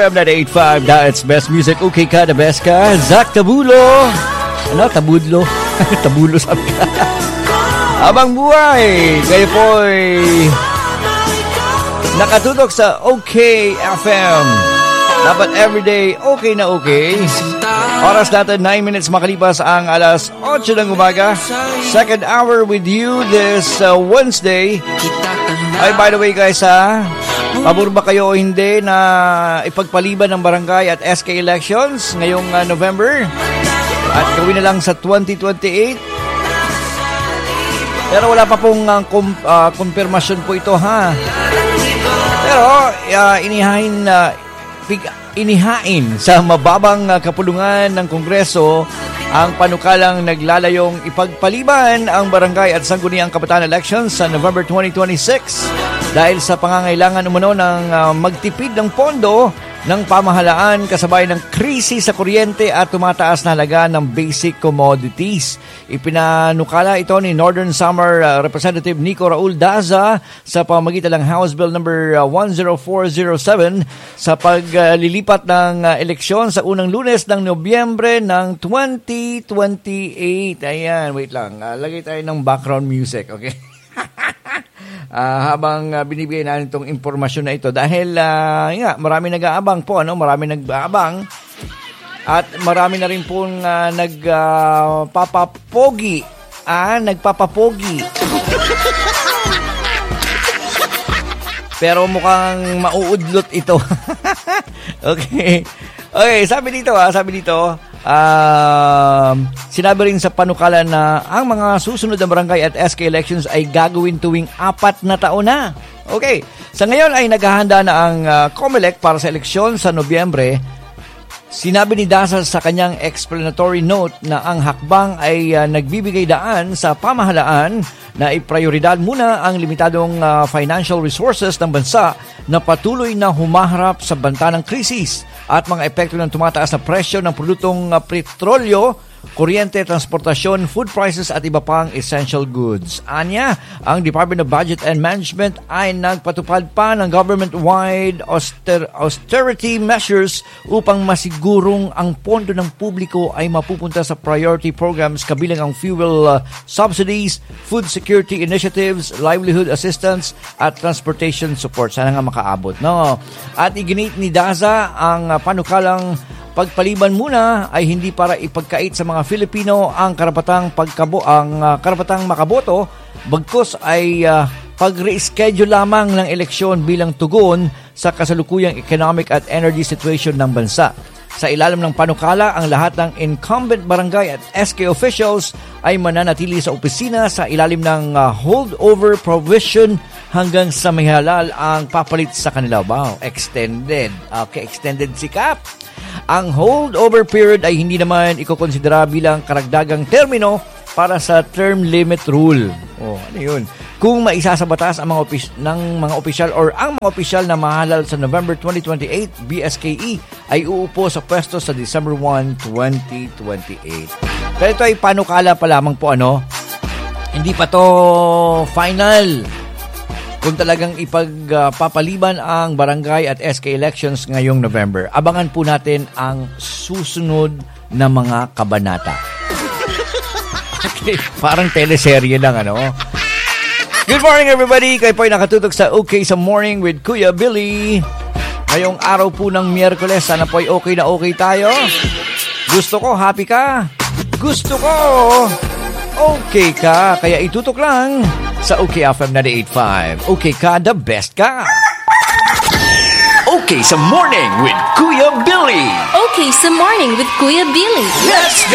985, that's best music. Okay ka, the best ka. Zach Tabulo. Ano? Tabudlo? Tabulo sabi ka. Abang buhay. Kayo po'y nakatutok sa OK FM. Dapat everyday okay na okay. Oras natin 9 minutes makalipas ang alas 8 ng umaga. Second hour with you this Wednesday. Ay, by the way guys pabor ba kayo o hindi na ipagpaliban ng barangay at SK elections ngayong November? At gawin na lang sa 2028? Pero wala pa pong konfirmasyon po ito Pero inihain sa mababang kapulungan ng Kongreso ang panukalang naglalayong ipagpaliban ang barangay at sangguniang kabataan elections sa November 2026 dahil sa pangangailangan umano ng magtipid ng pondo ng pamahalaan kasabay ng krisis sa kuryente at tumataas na halaga ng basic commodities. Ipinanukala ito ni Northern Samar Representative Nico Raul Daza sa pamamagitan ng House Bill number 10407 sa paglilipat ng eleksyon sa unang Lunes ng Nobyembre ng 2028. Ayan, wait lang. Lagay tayo ng background music, okay? Habang binibigay natin itong impormasyon na ito dahil marami nag-aabang po, marami nag-aabang at marami na rin pong nagpapapogi pero mukhang mauudlot ito. Okay, sabi dito sinabi rin sa panukala na ang mga susunod na barangay at SK elections ay gagawin tuwing 4 na taon na. Okay, sa ngayon ay naghahanda na ang COMELEC para sa eleksyon sa Nobyembre. Sinabi ni Daza sa kanyang explanatory note na ang hakbang ay nagbibigay daan sa pamahalaan na iprioridad muna ang limitadong financial resources ng bansa na patuloy na humaharap sa banta ng krisis at mga epekto ng tumataas na presyo ng produktong petrolyo, kuryente, transportasyon, food prices at iba pang essential goods. Anya, ang Department of Budget and Management ay nagpatupad pa ng government-wide austerity measures upang masigurong ang pondo ng publiko ay mapupunta sa priority programs kabilang ang fuel subsidies, food security initiatives, livelihood assistance at transportation support. Sana nga makaabot, no? At iginit ni Daza ang panukalang pagpaliban muna ay hindi para ipagkait sa mga Filipino ang karapatang makaboto, bagkus ay pag-reschedule lamang ng eleksyon bilang tugon sa kasalukuyang economic at energy situation ng bansa. Sa ilalim ng panukala, ang lahat ng incumbent barangay at SK officials ay mananatili sa opisina sa ilalim ng holdover provision hanggang sa may halal ang papalit sa kanila. Wow, extended. Okay, extended sikap. Ang holdover period ay hindi naman ikokonsidera bilang karagdagang termino para sa term limit rule. Ano yun? Kung maisa sa batas ang mga opisyal or ang mga opisyal na mahalal sa November 2028, BSKE ay uupo sa pwesto sa December 1, 2028. Pero ito ay panukala pa lamang po, Hindi pa to final. Kung talagang ipagpapaliban ang barangay at SK elections ngayong November, abangan po natin ang susunod na mga kabanata. Okay, parang teleserye lang, Good morning, everybody! Kayo po ay nakatutok sa OK sa Morning with Kuya Billy. Ngayong araw po ng Miyerkules, sana po ay okay na okay tayo. Gusto ko, happy ka. Gusto ko, okay ka. Kaya itutok lang sa OK FM 98.5. Okay ka, the best ka. Okay sa Morning with Kuya Billy. Okay sa Morning with Kuya Billy. Let's